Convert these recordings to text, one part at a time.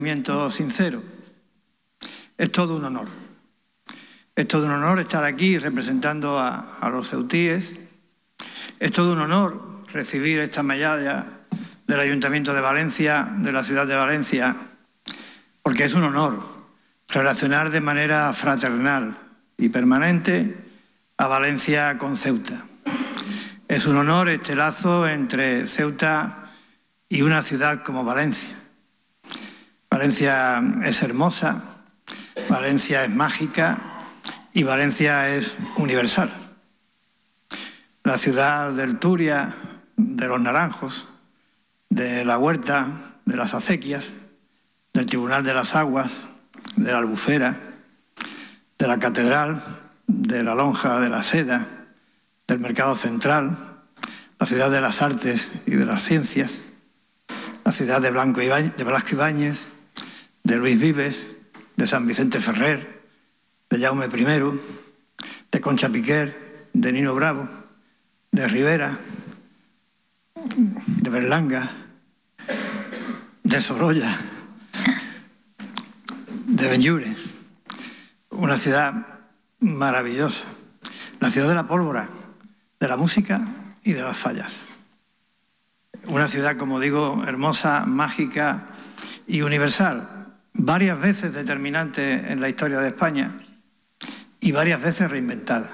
Sincero. Es todo un honor. Es todo un honor estar aquí representando a los ceutíes. Es todo un honor recibir esta medalla del Ayuntamiento de Valencia, de la ciudad de Valencia, porque es un honor relacionar de manera fraternal y permanente a Valencia con Ceuta. Es un honor este lazo entre Ceuta y una ciudad como Valencia. Valencia es hermosa, Valencia es mágica y Valencia es universal. La ciudad del Turia, de los naranjos, de la huerta, de las acequias, del Tribunal de las Aguas, de la Albufera, de la Catedral, de la Lonja de la Seda, del Mercado Central, la ciudad de las artes y de las ciencias, la ciudad de Blasco Ibáñez, de Luis Vives, de San Vicente Ferrer, de Jaume I, de Concha Piquer, de Nino Bravo, de Rivera, de Berlanga, de Sorolla, de Benlliure. Una ciudad maravillosa, la ciudad de la pólvora, de la música y de las fallas. Una ciudad, como digo, hermosa, mágica y universal, varias veces determinante en la historia de España y varias veces reinventada.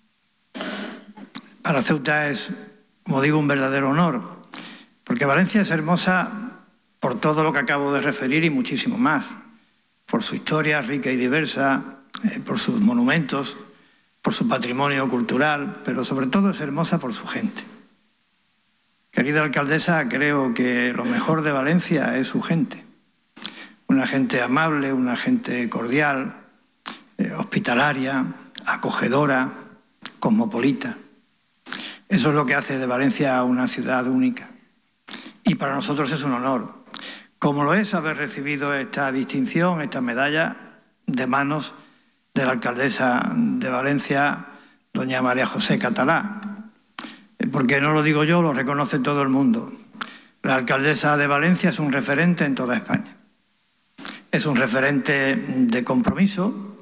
Para Ceuta es, como digo, un verdadero honor, porque Valencia es hermosa por todo lo que acabo de referir y muchísimo más, por su historia rica y diversa, por sus monumentos, por su patrimonio cultural, pero sobre todo es hermosa por su gente. Querida alcaldesa, creo que lo mejor de Valencia es su gente. Una gente amable, una gente cordial, hospitalaria, acogedora, cosmopolita. Eso es lo que hace de Valencia una ciudad única. Y para nosotros es un honor, como lo es haber recibido esta distinción, esta medalla, de manos de la alcaldesa de Valencia, doña María José Catalá. Porque no lo digo yo, lo reconoce todo el mundo. La alcaldesa de Valencia es un referente en toda España. Es un referente de compromiso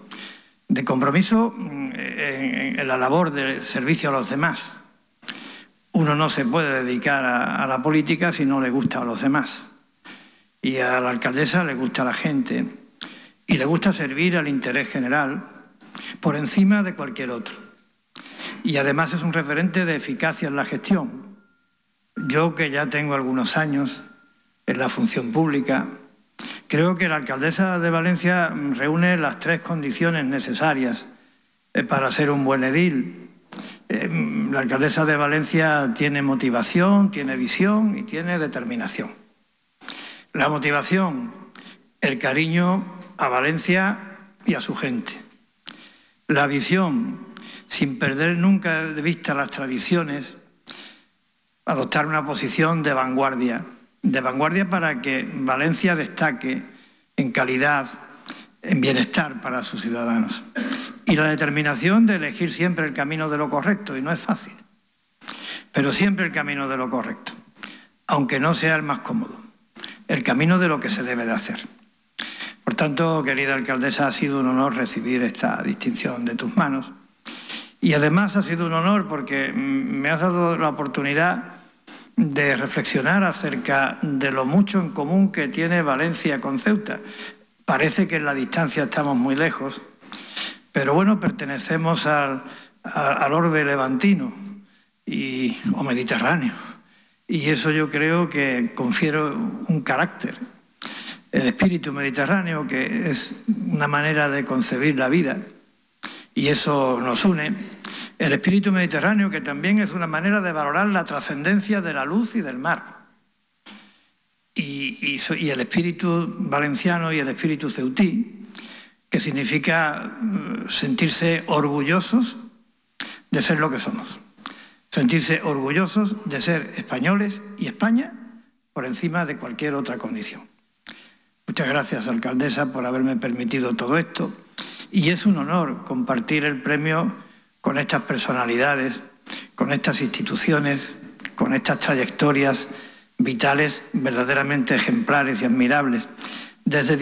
en la labor de servicio a los demás. Uno no se puede dedicar a la política si no le gusta a los demás. Y a la alcaldesa le gusta a la gente y le gusta servir al interés general por encima de cualquier otro. Y además es un referente de eficacia en la gestión. Yo, que ya tengo algunos años en la función pública, creo que la alcaldesa de Valencia reúne las tres condiciones necesarias para ser un buen edil. La alcaldesa de Valencia tiene motivación, tiene visión y tiene determinación. La motivación, el cariño a Valencia y a su gente. La visión, sin perder nunca de vista las tradiciones, adoptar una posición de vanguardia para que Valencia destaque en calidad, en bienestar para sus ciudadanos. Y la determinación de elegir siempre el camino de lo correcto, y no es fácil, pero siempre el camino de lo correcto, aunque no sea el más cómodo, el camino de lo que se debe de hacer. Por tanto, querida alcaldesa, ha sido un honor recibir esta distinción de tus manos. Y además ha sido un honor porque me has dado la oportunidad de reflexionar acerca de lo mucho en común que tiene Valencia con Ceuta. Parece que en la distancia estamos muy lejos, pero bueno, pertenecemos al orbe levantino o mediterráneo. Y eso yo creo que confiere un carácter. El espíritu mediterráneo, que es una manera de concebir la vida, y eso nos une. El espíritu mediterráneo, que también es una manera de valorar la trascendencia de la luz y del mar. Y el espíritu valenciano y el espíritu ceutí, que significa sentirse orgullosos de ser lo que somos. Sentirse orgullosos de ser españoles y España por encima de cualquier otra condición. Muchas gracias, alcaldesa, por haberme permitido todo esto. Y es un honor compartir el premio con estas personalidades, con estas instituciones, con estas trayectorias vitales verdaderamente ejemplares y admirables desde